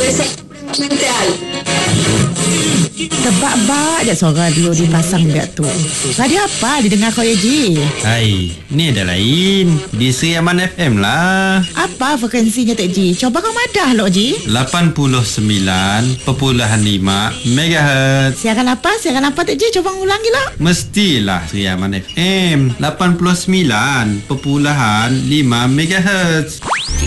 mental. Tebak-bak je suara radio dipasang biak tu. Radio apa didengar kau ya Ji? Hai, ni ada lain. Di Sri Aman FM lah. Apa frekuensinya Tek Ji? Coba kau madah lo Ji. 89.5 MHz. Siaran apa Tek Ji? Coba ulangi lah. Mestilah Sri Aman FM 89.5 MHz.